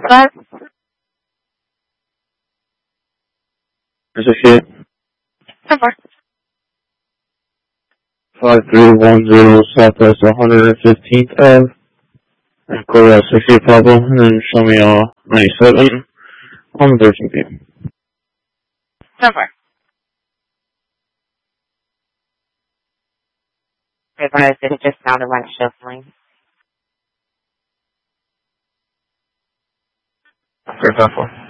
5. There's a shit. 10-4. 5310 Southwest 115th Ave. And go to 60 Pablo, and then show me 97 on the 13th. 10-4. Advised that it just sounded like shuffling. Fair 10-4.